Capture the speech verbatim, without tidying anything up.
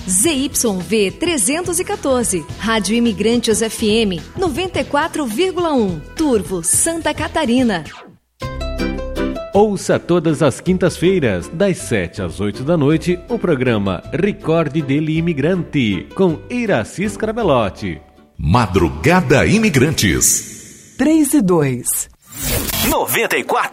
Z Y V trezentos e quatorze, Rádio Imigrantes F M noventa e quatro vírgula um, Turvo, Santa Catarina. Ouça todas as quintas-feiras, das sete às oito da noite, o programa Recorde dele Imigrante, com Iracy Scarabellotti. Madrugada Imigrantes. três e dois. noventa e quatro